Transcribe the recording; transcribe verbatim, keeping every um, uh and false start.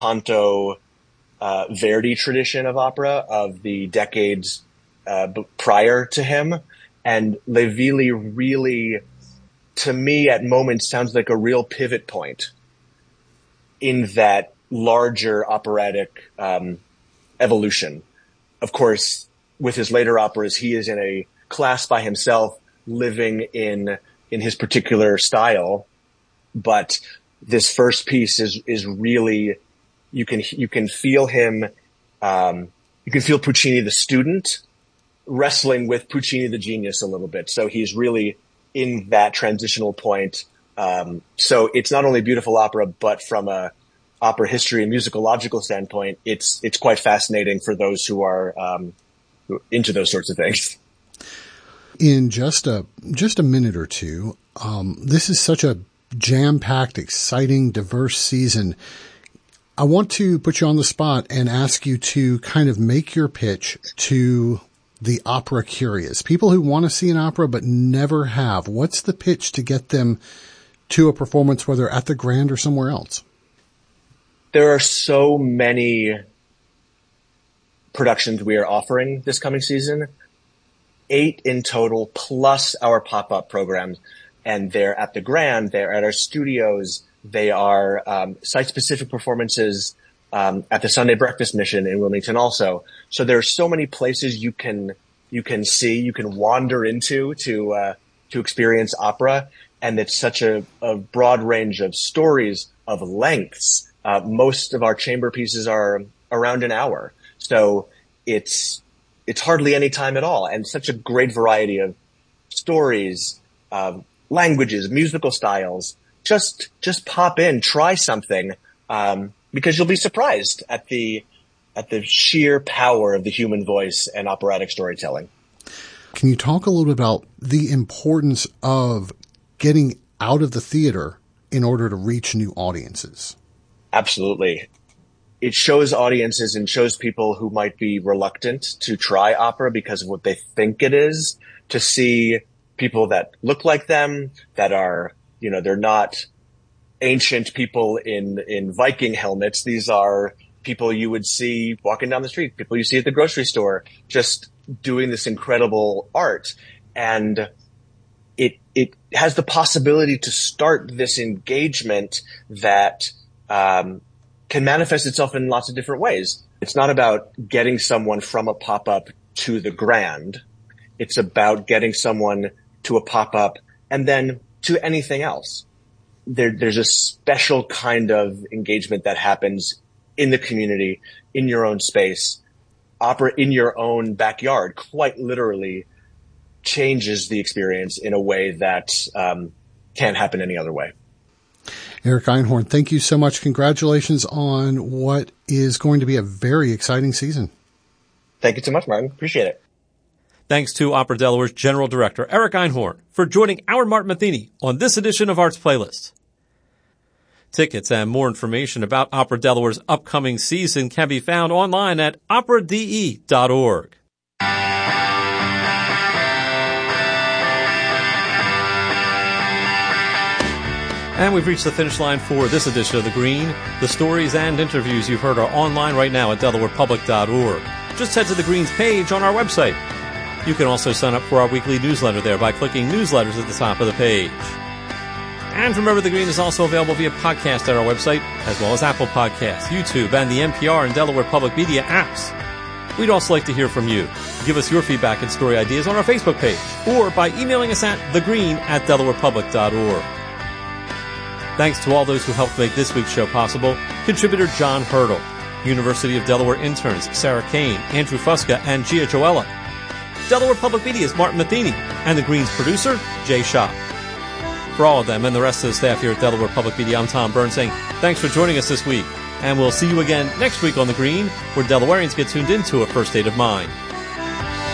canto uh, Verdi tradition of opera of the decades uh, b- prior to him. And Le Villi really, to me, at moments sounds like a real pivot point in that larger operatic um, evolution. Of course, with his later operas, he is in a class by himself, living in in his particular style. But this first piece is is really, you can you can feel him, um, you can feel Puccini the student wrestling with Puccini the genius a little bit. So he's really in that transitional point. Um, so it's not only beautiful opera, but from a opera history and musicological standpoint, it's it's quite fascinating for those who are um, into those sorts of things. In just a just a minute or two, um, this is such a jam-packed, exciting, diverse season. I want to put you on the spot and ask you to kind of make your pitch to the opera curious, people who want to see an opera but never have. What's the pitch to get them to a performance, whether at the Grand or somewhere else? There are so many productions we are offering this coming season, eight in total, plus our pop-up programs. And they're at the Grand, they're at our studios, they are um, site-specific performances um, at the Sunday Breakfast Mission in Wilmington also. So there are so many places you can you can see, you can wander into to uh, to experience opera, and it's such a, a broad range of stories, of lengths. Uh, most of our chamber pieces are around an hour, so it's it's hardly any time at all, and such a great variety of stories, uh, languages, musical styles. Just just pop in, try something, um, because you'll be surprised at the at the sheer power of the human voice and operatic storytelling. Can you talk a little bit about the importance of getting out of the theater in order to reach new audiences? Absolutely. It shows audiences and shows people who might be reluctant to try opera because of what they think it is, to see people that look like them, that are, you know, they're not ancient people in, in Viking helmets. These are people you would see walking down the street, people you see at the grocery store, just doing this incredible art. And it, it has the possibility to start this engagement that, um, can manifest itself in lots of different ways. It's not about getting someone from a pop-up to the Grand. It's about getting someone to a pop-up and then to anything else. There, there's a special kind of engagement that happens in the community, in your own space. Opera in your own backyard quite literally changes the experience in a way that um, can't happen any other way. Eric Einhorn, thank you so much. Congratulations on what is going to be a very exciting season. Thank you so much, Martin. Appreciate it. Thanks to Opera Delaware's General Director, Eric Einhorn, for joining our Martin Matheny on this edition of Arts Playlist. Tickets and more information about Opera Delaware's upcoming season can be found online at opera d e dot org. And we've reached the finish line for this edition of The Green. The stories and interviews you've heard are online right now at delaware public dot org. Just head to the Green's page on our website. You can also sign up for our weekly newsletter there by clicking Newsletters at the top of the page. And remember, The Green is also available via podcast at our website, as well as Apple Podcasts, YouTube, and the N P R and Delaware Public Media apps. We'd also like to hear from you. Give us your feedback and story ideas on our Facebook page, or by emailing us at thegreen at delaware public dot org. Thanks to all those who helped make this week's show possible. Contributor John Hurdle, University of Delaware interns Sarah Kane, Andrew Fusca, and Gia Joella. Delaware Public Media's Martin Matheny, and The Green's producer, Jay Shop. For all of them and the rest of the staff here at Delaware Public Media, I'm Tom Burns saying thanks for joining us this week. And we'll see you again next week on The Green, where Delawareans get tuned into a first state of mind.